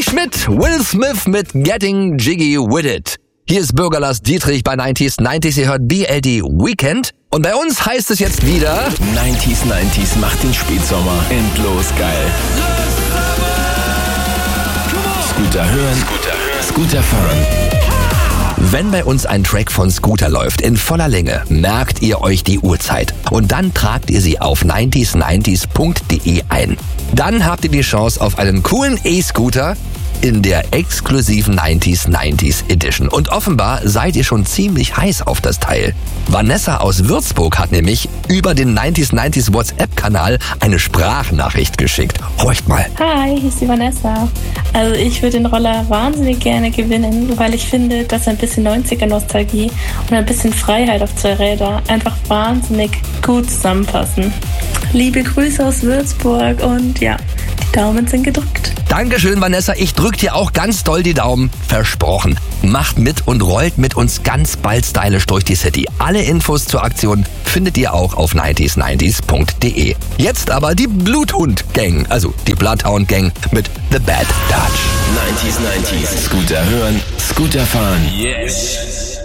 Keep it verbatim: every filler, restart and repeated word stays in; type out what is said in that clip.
Schmidt, Will Smith mit Getting Jiggy With It. Hier ist Bürgerlass Dietrich bei neunzig neunzig. Ihr hört B L D Weekend. Und bei uns heißt es jetzt wieder... neunzig neunzig macht den Spätsommer endlos geil. Scooter hören, Scooter hören, Scooter fahren. Wenn bei uns ein Track von Scooter läuft in voller Länge, merkt ihr euch die Uhrzeit und dann tragt ihr sie auf neunzig neunzig punkt de ein. Dann habt ihr die Chance auf einen coolen E-Scooter in der exklusiven neunzig neunzig Edition. Und offenbar seid ihr schon ziemlich heiß auf das Teil. Vanessa aus Würzburg hat nämlich über den neunzig neunzig WhatsApp-Kanal eine Sprachnachricht geschickt. Horcht mal. Hi, hier ist die Vanessa. Also ich würde den Roller wahnsinnig gerne gewinnen, weil ich finde, dass ein bisschen neunziger-Nostalgie und ein bisschen Freiheit auf zwei Räder einfach wahnsinnig gut zusammenpassen. Liebe Grüße aus Würzburg und ja, die Daumen sind gedrückt. Dankeschön, Vanessa. Ich drück dir auch ganz doll die Daumen. Versprochen. Macht mit und rollt mit uns ganz bald stylisch durch die City. Alle Infos zur Aktion findet ihr auch auf neunzig neunzig punkt de. Jetzt aber die Bluthund-Gang, also die Bloodhound-Gang mit The Bad Touch. neunzig neunzig. Scooter hören, Scooter fahren. Yes.